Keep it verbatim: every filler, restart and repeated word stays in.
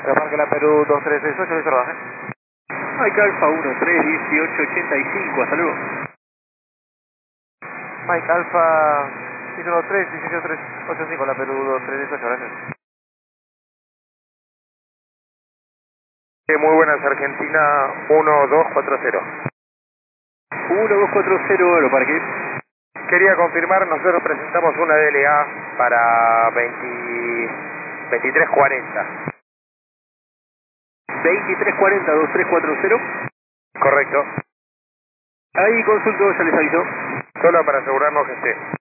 Remarque la Perú dos tres seis ocho, listo, baje. Mike Alfa uno tres dieciocho ochenta y cinco, hasta luego. Mike Alfa uno tres dieciocho tres ocho cinco, la Perú dos tres dieciocho, gracias. Muy buenas, Argentina uno dos cuatro cero. uno dos cuatro cero, Aeroparque. Quería confirmar, nosotros presentamos una D L A para veinte, veintitrés cuarenta. veintitrés cuarenta, dos tres cuatro cero. Correcto. Ahí consulto, ya les aviso. Solo para asegurarnos que esté.